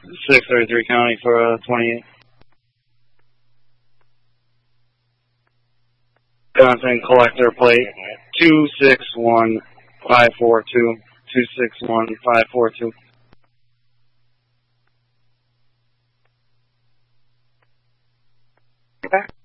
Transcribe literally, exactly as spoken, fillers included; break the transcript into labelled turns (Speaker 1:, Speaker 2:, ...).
Speaker 1: six thirty-three County for uh, twenty-eight. Johnson collector plate two six one five four two. two six one five four two.
Speaker 2: Okay.